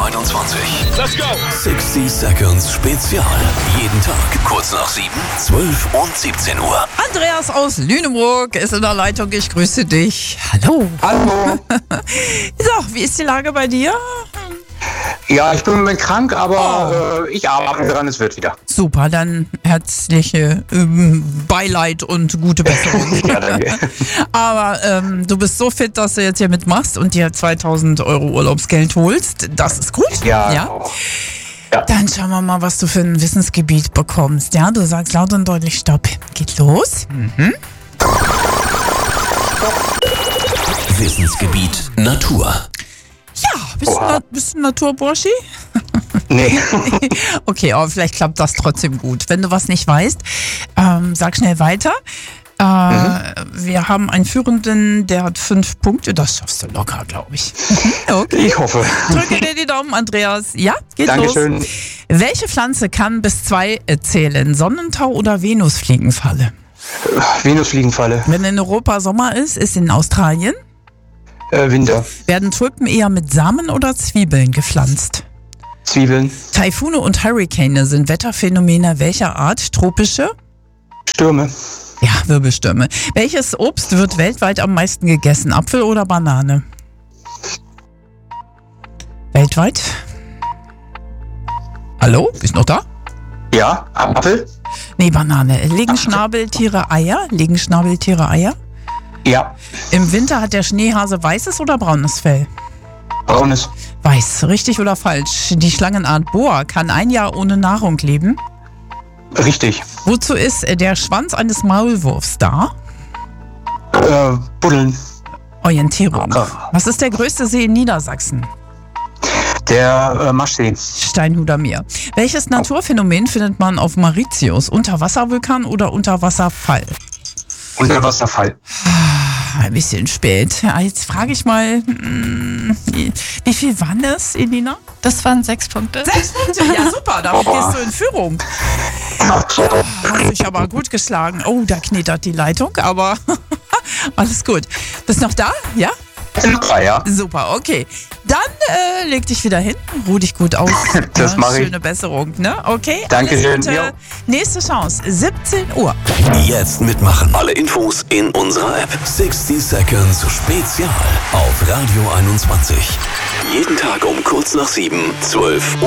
21. Let's go! 60 Seconds Spezial. Jeden Tag kurz nach 7, 12 und 17 Uhr. Andreas aus Lüneburg ist in der Leitung. Ich grüße dich. Hallo. Hallo. So, wie ist die Lage bei dir? Ja, ich bin im Moment krank, aber ich arbeite dran, es wird wieder. Super, dann herzliche Beileid und gute Besserung. Ja, danke. Aber du bist so fit, dass du jetzt hier mitmachst und dir 2.000 Euro Urlaubsgeld holst. Das ist gut. Ja. Ja? Dann schauen wir mal, was du für ein Wissensgebiet bekommst. Ja, du sagst laut und deutlich Stopp. Geht los. Wissensgebiet Natur. Ja, bist du ein Naturburschi? Nee. Okay, aber vielleicht klappt das trotzdem gut. Wenn du was nicht weißt, sag schnell weiter. Wir haben einen Führenden, der hat 5 Punkte. Das schaffst du locker, glaube ich. Okay. Ich hoffe. Drücke dir die Daumen, Andreas. Ja, geht Dankeschön. los. Welche Pflanze kann bis 2 zählen? Sonnentau oder Venusfliegenfalle? Venusfliegenfalle. Wenn in Europa Sommer ist in Australien. Winter. Werden Tulpen eher mit Samen oder Zwiebeln gepflanzt? Zwiebeln. Taifune und Hurrikane sind Wetterphänomene welcher Art? Tropische? Stürme. Ja, Wirbelstürme. Welches Obst wird weltweit am meisten gegessen? Apfel oder Banane? Weltweit? Hallo? Bist du noch da? Ja, Apfel. Nee, Banane. Legen Schnabeltiere Eier? Ja, Im Winter hat der Schneehase weißes oder braunes Fell? braunes. Weiß. Richtig oder falsch? Die Schlangenart Boa kann ein Jahr ohne Nahrung leben. Richtig. Wozu ist der Schwanz eines Maulwurfs da? Buddeln. Orientierung. Ah. Was ist der größte See in Niedersachsen? Der Maschsee. Steinhuder Meer. Welches Naturphänomen findet man auf Mauritius? Unterwasservulkan oder Unterwasserfall? Unterwasserfall. Ein bisschen spät. Jetzt frage ich mal, wie viel waren das, Elina? Das waren 6 Punkte. 6 Punkte, ja super, damit gehst du in Führung. Hast dich aber gut geschlagen. Oh, da knetert die Leitung, aber alles gut. Bist noch da? Ja? Ja. Super, okay. Dann leg dich wieder hin, ruh dich gut aus. Das mache ich. Schöne Besserung, ne? Okay, Dankeschön. alles Gute. Jo. Nächste Chance, 17 Uhr. Jetzt mitmachen. Alle Infos in unserer App. 60 Seconds Spezial auf Radio 21. Jeden Tag um kurz nach 7, 12 und